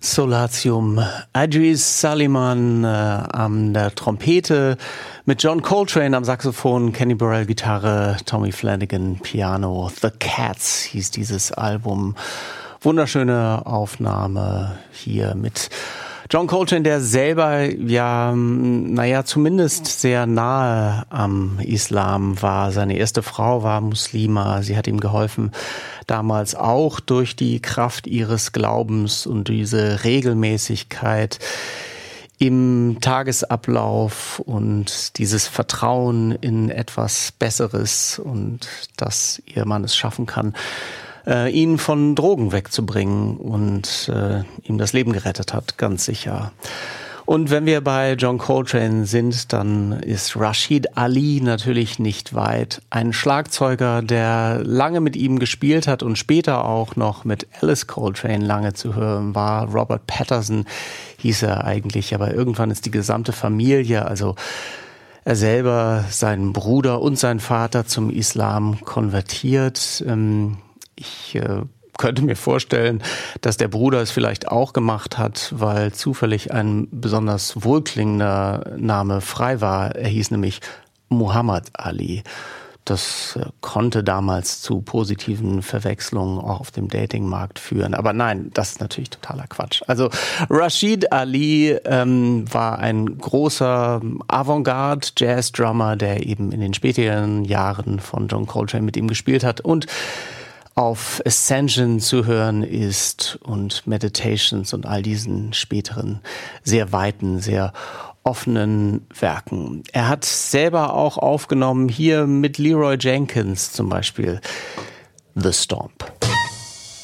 Solatium. Idris Saliman an der Trompete, mit John Coltrane am Saxophon, Kenny Burrell Gitarre, Tommy Flanagan Piano. The Cats hieß dieses Album. Wunderschöne Aufnahme hier mit John Coltrane, der selber zumindest sehr nahe am Islam war. Seine erste Frau war Muslima. Sie hat ihm geholfen, damals auch durch die Kraft ihres Glaubens und diese Regelmäßigkeit im Tagesablauf und dieses Vertrauen in etwas Besseres und dass ihr Mann es schaffen kann, ihn von Drogen wegzubringen und ihm das Leben gerettet hat, ganz sicher. Und wenn wir bei John Coltrane sind, dann ist Rashid Ali natürlich nicht weit. Ein Schlagzeuger, der lange mit ihm gespielt hat und später auch noch mit Alice Coltrane lange zu hören war. Robert Patterson hieß er eigentlich, aber irgendwann ist die gesamte Familie, also er selber, sein Bruder und sein Vater zum Islam konvertiert. Ich könnte mir vorstellen, dass der Bruder es vielleicht auch gemacht hat, weil zufällig ein besonders wohlklingender Name frei war. Er hieß nämlich Muhammad Ali. Das konnte damals zu positiven Verwechslungen auch auf dem Datingmarkt führen. Aber nein, das ist natürlich totaler Quatsch. Also Rashid Ali war ein großer Avantgarde-Jazz-Drummer, der eben in den späteren Jahren von John Coltrane mit ihm gespielt hat und auf Ascension zu hören ist und Meditations und all diesen späteren, sehr weiten, sehr offenen Werken. Er hat selber auch aufgenommen, hier mit Leroy Jenkins zum Beispiel, The Stomp.